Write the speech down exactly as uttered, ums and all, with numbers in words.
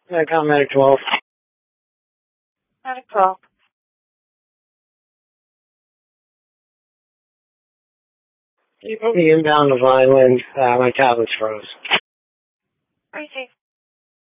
I got Medic twelve. Medic twelve. You put me inbound to Vineland. Uh, my tablet's froze. Receive.